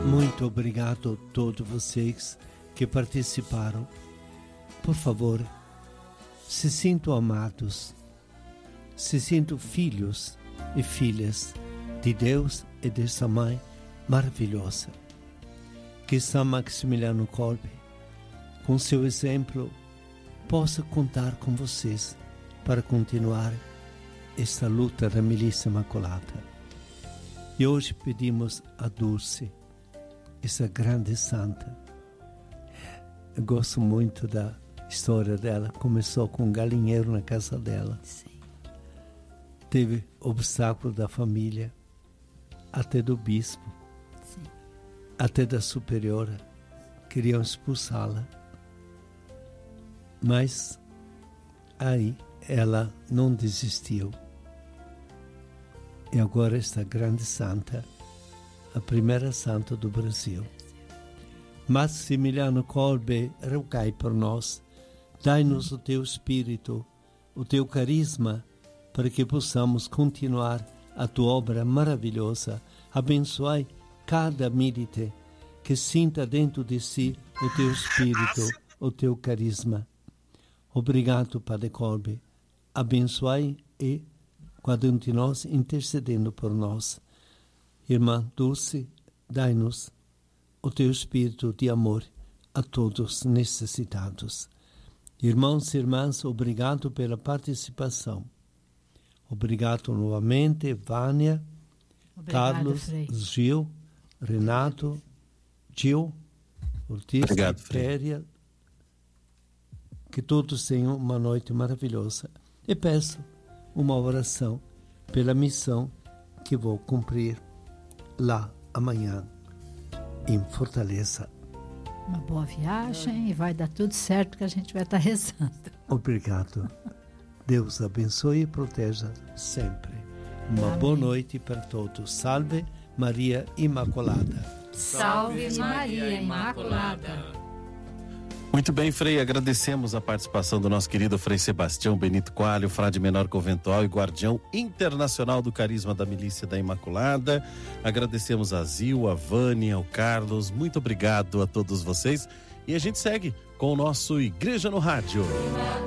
Muito obrigado a todos vocês que participaram. Por favor, se sintam amados, se sintam filhos e filhas de Deus e dessa mãe maravilhosa. Que São Maximiliano Kolbe, com seu exemplo, possa contar com vocês para continuar esta luta da Milícia Imaculada. E hoje pedimos a Dulce, essa grande santa. Eu gosto muito da história dela. Começou com um galinheiro na casa dela. Sim. Teve obstáculo da família, até do bispo, Sim. até da superiora. Queriam expulsá-la. Mas aí ela não desistiu. E agora esta grande santa, a primeira santa do Brasil. Maximiliano Kolbe, rogai por nós, dai-nos o teu espírito, o teu carisma, para que possamos continuar a tua obra maravilhosa. Abençoai cada milite que sinta dentro de si o teu espírito, o teu carisma. Obrigado, Padre Kolbe. Abençoai e cada um de nós intercedendo por nós. Irmã Dulce, dai-nos o teu espírito de amor a todos necessitados. Irmãos e irmãs, obrigado pela participação. Obrigado novamente, Vânia, Obrigado, Carlos, Frei. Gil, Renato, Gil, Ortiz, Obrigado, Frei. Féria. Que todos tenham uma noite maravilhosa. E peço uma oração pela missão que vou cumprir lá amanhã em Fortaleza. Uma boa viagem e vai dar tudo certo que a gente vai estar rezando. Obrigado. Deus abençoe e proteja sempre. Uma Amém. boa noite para todos. Salve Maria Imaculada. Salve Maria Imaculada. Muito bem, Frei, agradecemos a participação do nosso querido Frei Sebastião Benito Coelho, frade menor conventual e guardião internacional do carisma da Milícia da Imaculada. Agradecemos a Zil, a Vânia, o Carlos, muito obrigado a todos vocês. E a gente segue com o nosso Igreja no Rádio.